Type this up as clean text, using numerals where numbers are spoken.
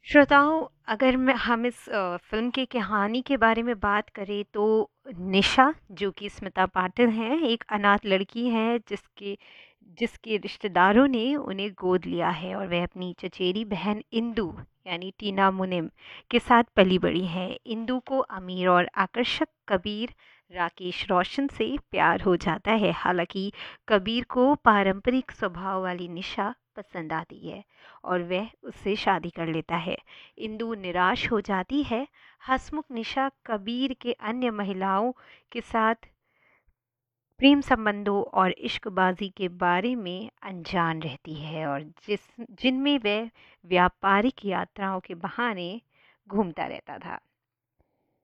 श्रोताओं, अगर हम इस फ़िल्म की कहानी के बारे में बात करें तो निशा जो कि स्मिता पाटिल हैं, एक अनाथ लड़की है जिसके जिसके रिश्तेदारों ने उन्हें गोद लिया है और वह अपनी चचेरी बहन इंदु यानी टीना मुनिम के साथ पली बड़ी है। इंदु को अमीर और आकर्षक कबीर राकेश रोशन से प्यार हो जाता है। हालांकि कबीर को पारंपरिक स्वभाव वाली निशा पसंद आती है और वह उससे शादी कर लेता है। इंदु निराश हो जाती है। हंसमुख निशा कबीर के अन्य महिलाओं के साथ प्रेम संबंधों और इश्कबाजी के बारे में अनजान रहती है और जिनमें वह व्यापारिक यात्राओं के बहाने घूमता रहता था।